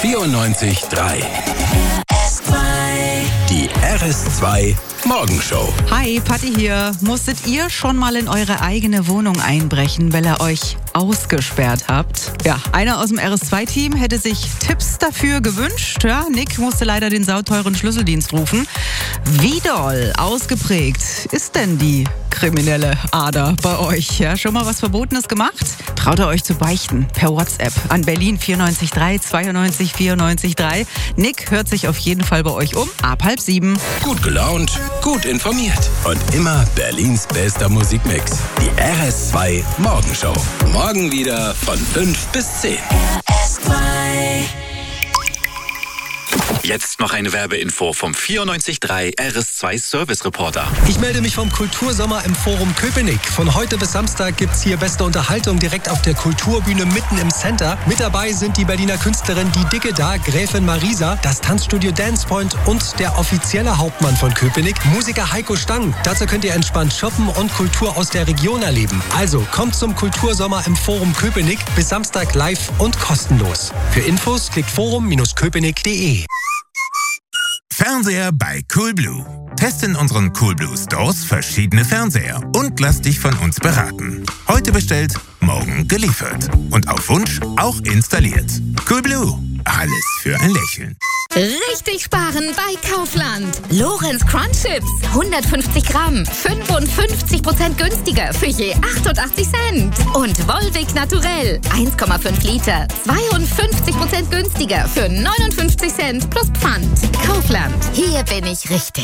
94.3. Die RS2 Morgenshow. Hi, Patti hier. Musstet ihr schon mal in eure eigene Wohnung einbrechen, weil ihr euch ausgesperrt habt? Ja, einer aus dem RS2-Team hätte sich Tipps dafür gewünscht. Ja, Nick musste leider den sauteuren Schlüsseldienst rufen. Wie doll ausgeprägt ist denn die kriminelle Ader bei euch? Ja, schon mal was Verbotenes gemacht? Traut ihr euch zu beichten per WhatsApp an Berlin 94.3 92 94.3. Nick hört sich auf jeden Fall bei euch um. Ab 6:30. Gut gelaunt, gut informiert und immer Berlins bester Musikmix. Die RS2 Morgenshow. Morgen wieder von 5 bis 10. Jetzt noch eine Werbeinfo vom 94.3 RS2 Service Reporter. Ich melde mich vom Kultursommer im Forum Köpenick. Von heute bis Samstag gibt's hier beste Unterhaltung direkt auf der Kulturbühne mitten im Center. Mit dabei sind die Berliner Künstlerin Die Dicke da, Gräfin Marisa, das Tanzstudio Dance Point und der offizielle Hauptmann von Köpenick, Musiker Heiko Stang. Dazu könnt ihr entspannt shoppen und Kultur aus der Region erleben. Also kommt zum Kultursommer im Forum Köpenick bis Samstag live und kostenlos. Für Infos klickt forum-köpenick.de. Fernseher bei Coolblue. Teste in unseren Coolblue Stores verschiedene Fernseher und lass dich von uns beraten. Heute bestellt, morgen geliefert. Und auf Wunsch auch installiert. Coolblue. Alles für ein Lächeln. Richtig sparen bei Kaufland. Lorenz Crunch Chips, 150 Gramm, 55% günstiger für je 88 Cent. Und Volvic Naturell, 1,5 Liter, 52% günstiger für 59 Cent plus Pfand. Kaufland, hier bin ich richtig.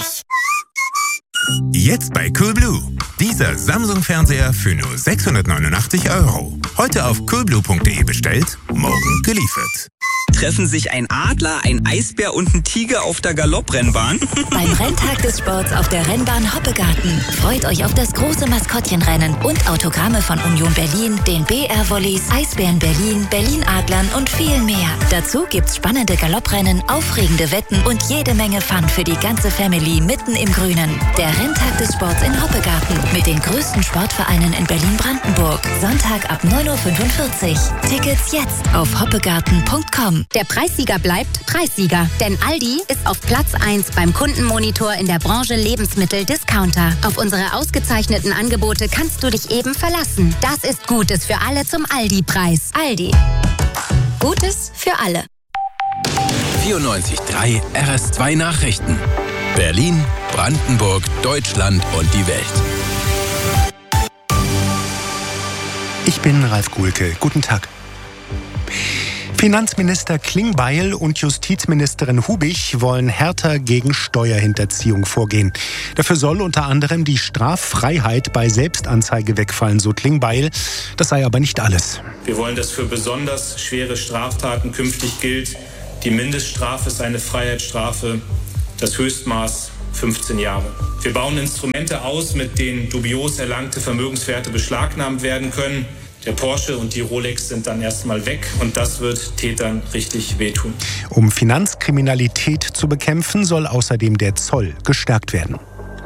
Jetzt bei Coolblue. Dieser Samsung-Fernseher für nur 689 €. Heute auf coolblue.de bestellt, morgen geliefert. Treffen sich ein Adler, ein Eisbär und ein Tiger auf der Galopprennbahn? Beim Renntag des Sports auf der Rennbahn Hoppegarten. Freut euch auf das große Maskottchenrennen und Autogramme von Union Berlin, den BR-Volleys, Eisbären Berlin, Berlin-Adlern und viel mehr. Dazu gibt's spannende Galopprennen, aufregende Wetten und jede Menge Fun für die ganze Family mitten im Grünen. Der Renntag des Sports in Hoppegarten mit den größten Sportvereinen in Berlin-Brandenburg. Sonntag ab 9:45 Uhr. Tickets jetzt auf hoppegarten.com. Der Preissieger bleibt Preissieger, denn Aldi ist auf Platz 1 beim Kundenmonitor in der Branche Lebensmittel-Discounter. Auf unsere ausgezeichneten Angebote kannst du dich eben verlassen. Das ist Gutes für alle zum Aldi-Preis. Aldi. Gutes für alle. 94.3 RS2 Nachrichten. Berlin, Brandenburg, Deutschland und die Welt. Ich bin Ralf Guhlke. Guten Tag. Finanzminister Klingbeil und Justizministerin Hubig wollen härter gegen Steuerhinterziehung vorgehen. Dafür soll unter anderem die Straffreiheit bei Selbstanzeige wegfallen, so Klingbeil. Das sei aber nicht alles. Wir wollen, dass für besonders schwere Straftaten künftig gilt, die Mindeststrafe ist eine Freiheitsstrafe, das Höchstmaß 15 Jahre. Wir bauen Instrumente aus, mit denen dubios erlangte Vermögenswerte beschlagnahmt werden können. Der Porsche und die Rolex sind dann erstmal weg und das wird Tätern richtig wehtun. Um Finanzkriminalität zu bekämpfen, soll außerdem der Zoll gestärkt werden.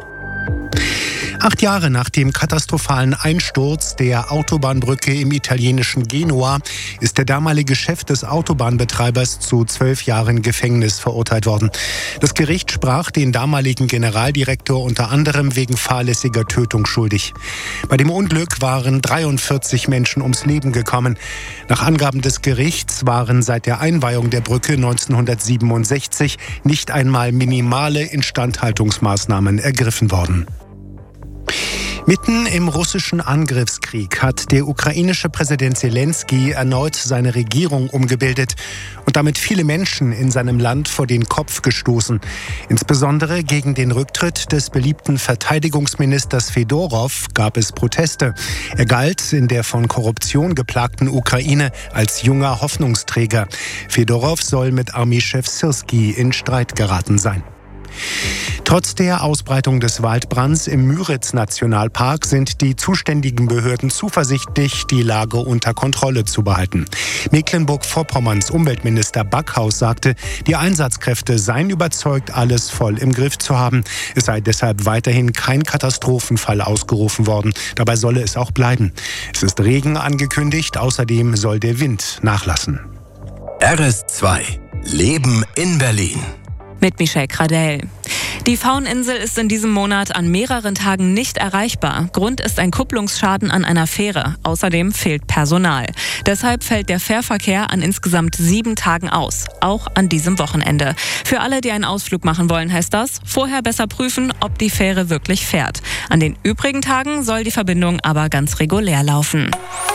8 Jahre nach dem katastrophalen Einsturz der Autobahnbrücke im italienischen Genua ist der damalige Chef des Autobahnbetreibers zu 12 Jahren Gefängnis verurteilt worden. Das Gericht sprach den damaligen Generaldirektor unter anderem wegen fahrlässiger Tötung schuldig. Bei dem Unglück waren 43 Menschen ums Leben gekommen. Nach Angaben des Gerichts waren seit der Einweihung der Brücke 1967 nicht einmal minimale Instandhaltungsmaßnahmen ergriffen worden. Mitten im russischen Angriffskrieg hat der ukrainische Präsident Zelensky erneut seine Regierung umgebildet und damit viele Menschen in seinem Land vor den Kopf gestoßen. Insbesondere gegen den Rücktritt des beliebten Verteidigungsministers Fedorow gab es Proteste. Er galt in der von Korruption geplagten Ukraine als junger Hoffnungsträger. Fedorow soll mit Armeechef Syrski in Streit geraten sein. Trotz der Ausbreitung des Waldbrands im Müritz-Nationalpark sind die zuständigen Behörden zuversichtlich, die Lage unter Kontrolle zu behalten. Mecklenburg-Vorpommerns Umweltminister Backhaus sagte, die Einsatzkräfte seien überzeugt, alles voll im Griff zu haben. Es sei deshalb weiterhin kein Katastrophenfall ausgerufen worden. Dabei solle es auch bleiben. Es ist Regen angekündigt, außerdem soll der Wind nachlassen. RS2 Leben in Berlin. Mit Michelle Gradell. Die Fauninsel ist in diesem Monat an mehreren Tagen nicht erreichbar. Grund ist ein Kupplungsschaden an einer Fähre. Außerdem fehlt Personal. Deshalb fällt der Fährverkehr an insgesamt 7 Tagen aus. Auch an diesem Wochenende. Für alle, die einen Ausflug machen wollen, heißt das, vorher besser prüfen, ob die Fähre wirklich fährt. An den übrigen Tagen soll die Verbindung aber ganz regulär laufen.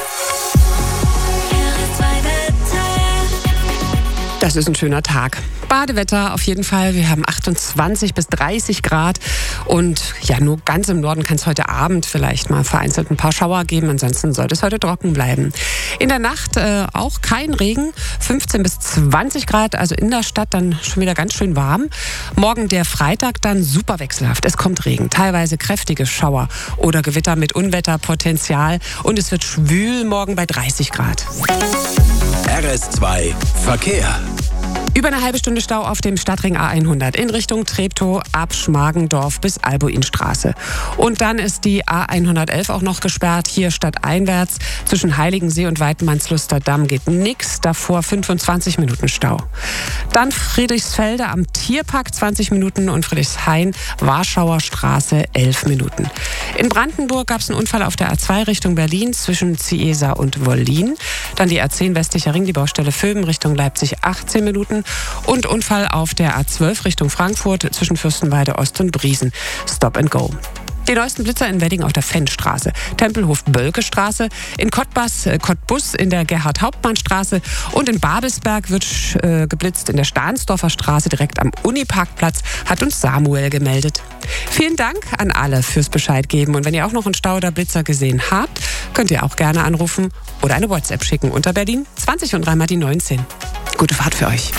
Das ist ein schöner Tag. Badewetter auf jeden Fall. Wir haben 28 bis 30 Grad. Und ja, nur ganz im Norden kann es heute Abend vielleicht mal vereinzelt ein paar Schauer geben. Ansonsten sollte es heute trocken bleiben. In der Nacht auch kein Regen. 15 bis 20 Grad, also in der Stadt dann schon wieder ganz schön warm. Morgen der Freitag dann super wechselhaft. Es kommt Regen, teilweise kräftige Schauer oder Gewitter mit Unwetterpotenzial. Und es wird schwül morgen bei 30 Grad. RS2 Verkehr. Über eine halbe Stunde Stau auf dem Stadtring A100 in Richtung Treptow ab Schmargendorf bis Albuinstraße. Und dann ist die A111 auch noch gesperrt, hier stadteinwärts. Zwischen Heiligensee und Weidmannsluster Damm geht nichts, davor 25 Minuten Stau. Dann Friedrichsfelde am Tierpark 20 Minuten und Friedrichshain, Warschauer Straße 11 Minuten. In Brandenburg gab es einen Unfall auf der A2 Richtung Berlin zwischen Ciesa und Wollin. Dann die A10 westlicher Ring, die Baustelle Vöben Richtung Leipzig 18 Minuten. Und Unfall auf der A12 Richtung Frankfurt zwischen Fürstenwalde Ost und Briesen. Stop and go. Die neuesten Blitzer in Wedding auf der Fennstraße, Tempelhof-Bölke-Straße, in Cottbus in der Gerhard-Hauptmann-Straße und in Babelsberg wird geblitzt in der Stahnsdorfer Straße direkt am Uniparkplatz, hat uns Samuel gemeldet. Vielen Dank an alle fürs Bescheid geben und wenn ihr auch noch einen Stau oder Blitzer gesehen habt, könnt ihr auch gerne anrufen oder eine WhatsApp schicken unter Berlin 20 und 3 mal die 19. Gute Fahrt für euch.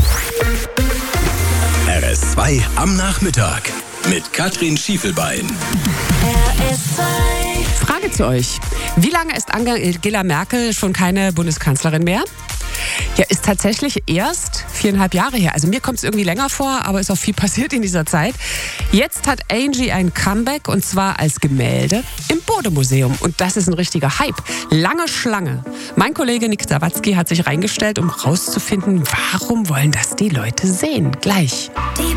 RS2 am Nachmittag mit Katrin Schiefelbein. Frage zu euch. Wie lange ist Angela Merkel schon keine Bundeskanzlerin mehr? Ja, ist tatsächlich erst 4,5 Jahre her. Also mir kommt es irgendwie länger vor, aber ist auch viel passiert in dieser Zeit. Jetzt hat Angie ein Comeback und zwar als Gemälde im Bode-Museum. Und das ist ein richtiger Hype. Lange Schlange. Mein Kollege Nick Sawatzki hat sich reingestellt, um rauszufinden, warum wollen das die Leute sehen. Gleich. Die